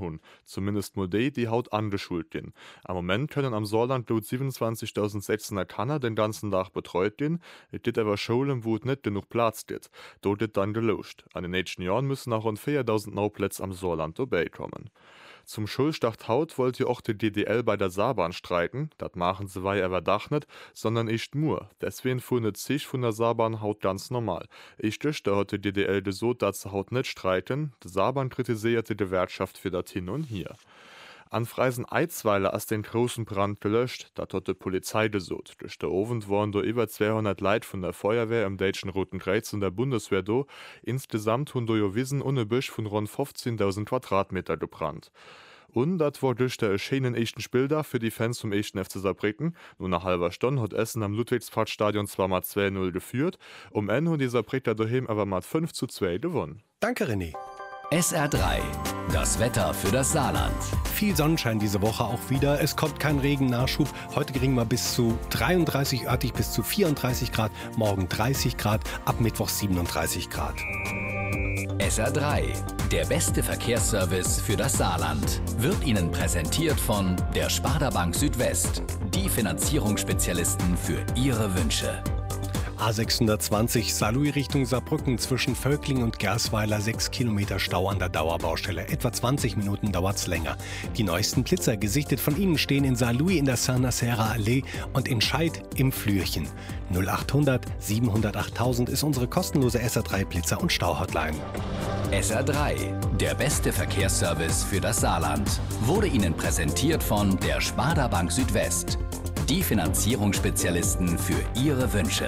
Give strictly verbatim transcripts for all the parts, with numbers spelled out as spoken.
hun. Zumindest mal die, die haut angeschult gehen. Am Moment können am Saarland laut siebenundzwanzigtausendsechshundert Kanner den ganzen Tag betreut gehen. Es gibt aber Schulen, wo es nicht genug Platz gibt. Dort wird dann gelöscht. An den nächsten Jahren müssen auch rund viertausend Neuplätze am Saarland dabei kommen. Zum Schulstart haut wollt ihr auch die D D L bei der Saarbahn streiken. Das machen sie wei aber dach nicht, sondern echt nur. Deswegen fuhren sich von der Saarbahn haut ganz normal. Ich döchte hat die D D L so, dass sie haut nicht streiken. Die Saarbahn kritisierte die Wirtschaft für das Hin und Hier. An Freisen Eidsweiler as den großen Brand gelöscht, dat hat die Polizei gesot. Durch den Abend waren da über zweihundert Leute von der Feuerwehr, im Deutschen Roten Kreuz und der Bundeswehr do. Insgesamt haben da ja Wiesen ohne Büsch von rund fünfzehntausend Quadratmeter gebrannt. Und das war durch der schönen echten Spieltag für die Fans vom ersten F C Saarbrücken. Nur nach halber Stunde hat Essen am Ludwigspfad-Stadion zwar mal zwei null geführt, um Ende hat die Saarbrücker daheim aber mal fünf zu zwei gewonnen. Danke, René. S R drei, das Wetter für das Saarland. Viel Sonnenschein diese Woche auch wieder. Es kommt kein Regennachschub. Heute kriegen wir bis zu dreiunddreißig, örtlich bis zu vierunddreißig Grad. Morgen dreißig Grad, ab Mittwoch siebenunddreißig Grad. S R drei, der beste Verkehrsservice für das Saarland, wird Ihnen präsentiert von der Sparda Bank Südwest. Die Finanzierungsspezialisten für Ihre Wünsche. A sechshundertzwanzig Saarlouis Richtung Saarbrücken zwischen Völkling und Gersweiler, sechs Kilometer Stau an der Dauerbaustelle. Etwa zwanzig Minuten dauert's länger. Die neuesten Blitzer gesichtet von Ihnen stehen in Saarlouis in der Saint-Nazaire Allee und in Scheid im Flürchen. null achthundert siebenhundertacht achttausend ist unsere kostenlose S R drei Blitzer- und Stauhotline. S R drei, der beste Verkehrsservice für das Saarland, wurde Ihnen präsentiert von der Sparda Bank Südwest. Die Finanzierungsspezialisten für Ihre Wünsche.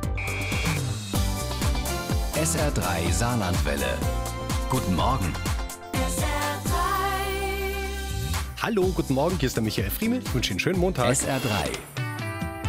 S R drei Saarlandwelle. Guten Morgen. S R drei. Hallo, guten Morgen, hier ist der Michael Friemel. Ich wünsche Ihnen einen schönen Montag. S R drei,